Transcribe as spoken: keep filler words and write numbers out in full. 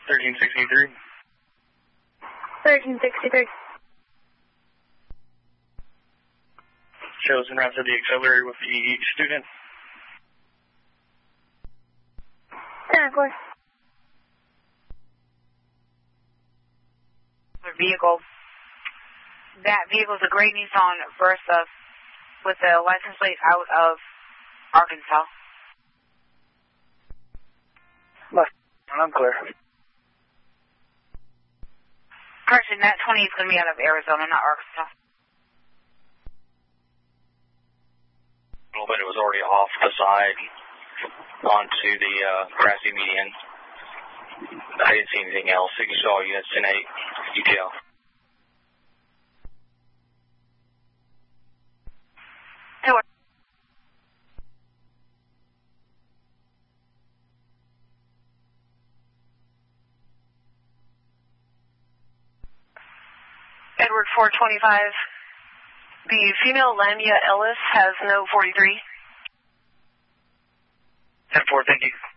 thirteen sixty-three. thirteen sixty-three. Shows en route to the auxiliary with the student. ten, of course. Vehicle. That vehicle is a gray Nissan Versa with the license plate out of Arkansas. I'm clear. Correction, that twenty is going to be out of Arizona, not Arkansas. A little bit, it was already off the side onto the uh, grassy median. I didn't see anything else. You saw units ten eight, U T L. Edward four twenty-five. The female Lamia Ellis has no forty-three. ten four, thank you.